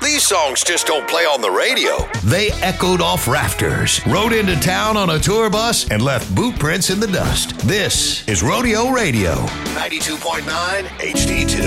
These songs just don't play on the radio. They echoed off rafters, rode into town on a tour bus, and left boot prints in the dust. This is Rodeo Radio, 92.9 HD2.